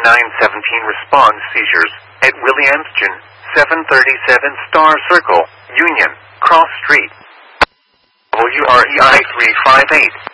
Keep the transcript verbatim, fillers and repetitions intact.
nine seventeen responds seizures at Williamston, seven thirty-seven Star Circle, Union, Cross Street. W R E I three five eight.